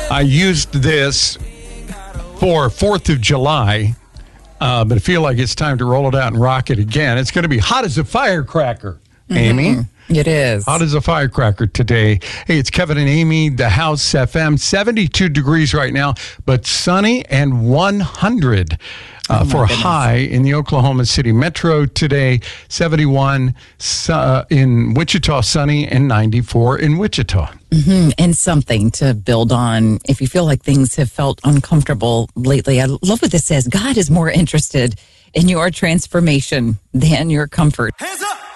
I used this for 4th of July, but I feel like it's time to roll it out and rock it again. It's going to be hot as a firecracker, Amy. It is. Hot as a firecracker today. Hey, it's Kevin and Amy, the House FM. 72 degrees right now, but sunny and 100 for a high in the Oklahoma City Metro today. 71 in Wichita, sunny, and 94 in Wichita. And something to build on if you feel like things have felt uncomfortable lately. I love what this says. God is more interested in your transformation than your comfort. Hands up!